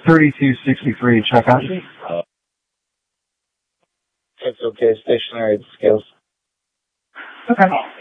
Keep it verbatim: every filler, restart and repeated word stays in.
thirty-two sixty-three, check out. It's okay, stationary at scales. Okay.